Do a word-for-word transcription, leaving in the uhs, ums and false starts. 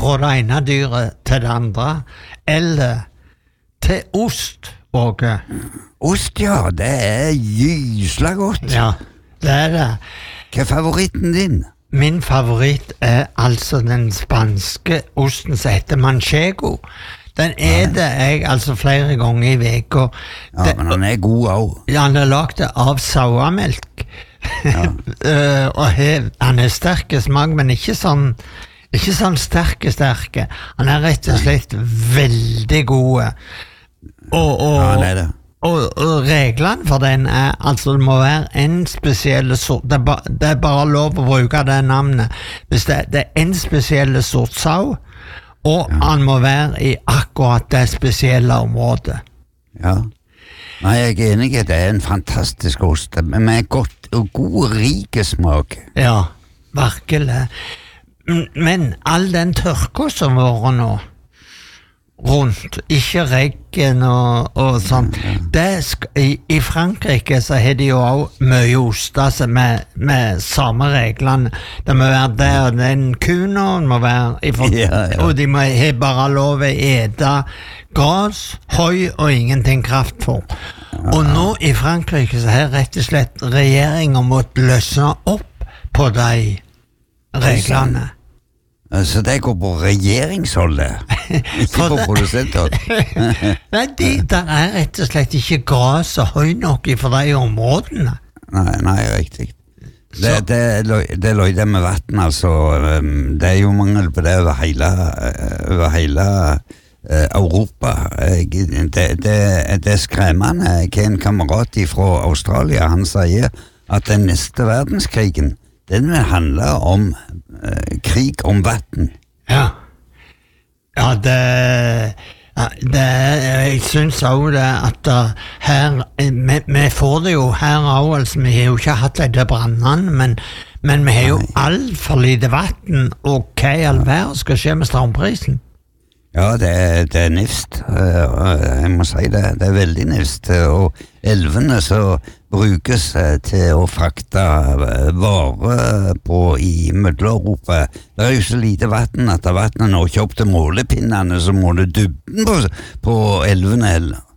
fra det ene dyret til det andre, eller til ost, Åge. Ost, ja, det er gysla godt. Ja, det er det. Hva er favoritten din? Min favoritt er altså den spanske osten som heter manchego. Den eter jeg altså flere ganger i veka. Ja, det, men den er god også. Ja, han er laget av sauemelk. Ja. uh, og he, han er sterk i smak, men ikke sånn ikke sånn sterke sterke. Han er rett og slett veldig gode. Og, og, ja, det er det. Og, og reglene for den er altså det må være en spesiell sort det er, ba, det er bare lov å bruke det navnet hvis det, det er en spesiell sort sau og ja. Han må være i akkurat det spesielle området. Ja. Nei, jeg er enig, det er en fantastisk ost med godt og god rike smak. Ja, virkelig. Men all den tørka som var nå rundt, ikke reggen og, og sånn. Det sk- i, I Frankrike så har de jo også mye ost, altså med, med samme reglene. Det må være det og den kuna, det må være, i for- ja, ja. og de må ha bare lov å ete gras, høy og ingenting kraft for. Og nå i Frankrike så har rett og slett regjeringen måttet løsne opp på de reglene. Så det går på regjeringsholdet, ikke på produsenthold. Nei, de, der er rett og slett ikke gras og høy nok for de områdene. Nei, nei, riktig. Det, det, det løyde med vatten, altså. Det er jo mangel på det over hele, over hele uh, Europa. Det, det, det er skremmende. Hva en kamerat fra Australia, han sier at den neste verdenskrigen, den vil handle om uh, krig om vatten. Ja. Ja, det, det jeg synes også det at uh, her, vi, vi får det jo her også, altså, vi har jo ikke hatt det brannene, men, men vi har jo alt for lite vatten, og hva i all verden skal skje med strømprisen? Ja, det er, det er nifst. Jeg må si det. Det er veldig nifst. Og elvene så brukes til å frakte varer på i Middeleuropa. Det er jo så lite vatten at vattnet når ikke opp til målepinnene, så må det dybden på, på elvene heller.